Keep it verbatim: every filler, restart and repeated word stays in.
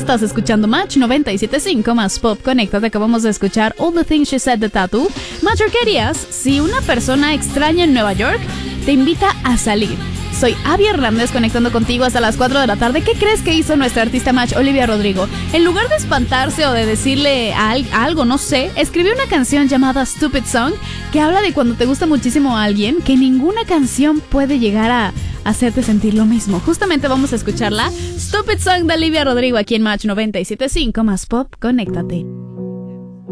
Estás escuchando Match noventa y siete punto cinco más Pop. Conéctate, acabamos de escuchar All the Things She Said de Tattoo. Matcher, ¿qué harías si una persona extraña en Nueva York te invita a salir? Soy Abby Hernández, conectando contigo hasta las cuatro de la tarde. ¿Qué crees que hizo nuestra artista Match, Olivia Rodrigo? En lugar de espantarse o de decirle a al- a algo, no sé, escribió una canción llamada Stupid Song que habla de cuando te gusta muchísimo a alguien, que ninguna canción puede llegar a hacerte sentir lo mismo. Justamente vamos a escucharla. Stupid Song de Olivia Rodrigo aquí en Match noventa y siete punto cinco más Pop. Conéctate.